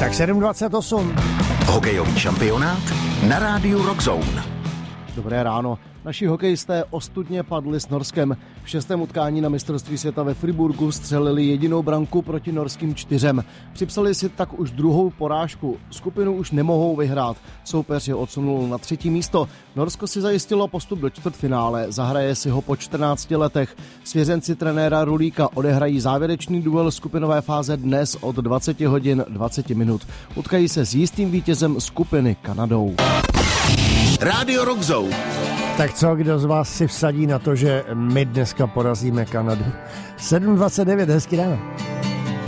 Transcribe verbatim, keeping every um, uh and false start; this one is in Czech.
Tak sedm dvacet osm. Hokejový šampionát na rádiu Rock Zone. Dobré ráno. Naši hokejisté ostudně padli s Norskem. V šestém utkání na mistrovství světa ve Friburgu střelili jedinou branku proti norským čtyřem. Připsali si tak už druhou porážku. Skupinu už nemohou vyhrát. Soupeř je odsunul na třetí místo. Norsko si zajistilo postup do čtvrtfinále. Zahraje si ho po čtrnácti letech. Svěřenci trenéra Rulíka odehrají závěrečný duel skupinové fáze dnes od dvacet hodin dvacet minut. Utkají se s jistým vítězem skupiny Kanadou. Rádio Rock Zone. Tak co, kdo z vás si vsadí na to, že my dneska porazíme Kanadu? sedm dvacet devět, hezký ráno.